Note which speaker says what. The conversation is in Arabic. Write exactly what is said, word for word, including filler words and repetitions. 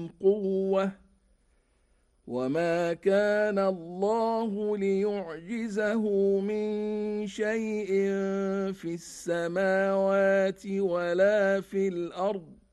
Speaker 1: قوة وما كان الله ليعجزه من شيء في السماوات ولا في الأرض